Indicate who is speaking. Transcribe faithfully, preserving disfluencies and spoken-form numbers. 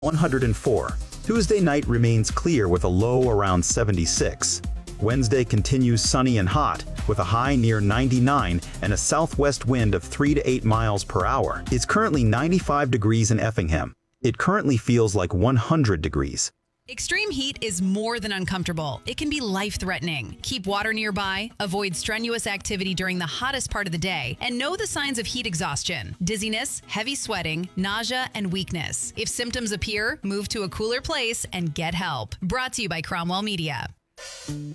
Speaker 1: one hundred four. Tuesday night remains clear with a low around seventy-six. Wednesday continues sunny and hot, with a high near ninety-nine and a southwest wind of three to eight miles per hour. It's currently ninety-five degrees in Effingham. It currently feels like one hundred degrees.
Speaker 2: Extreme heat is more than uncomfortable. It can be life-threatening. Keep water nearby, avoid strenuous activity during the hottest part of the day, and know the signs of heat exhaustion: dizziness, heavy sweating, nausea, and weakness. If symptoms appear, move to a cooler place and get help. Brought to you by Cromwell Media.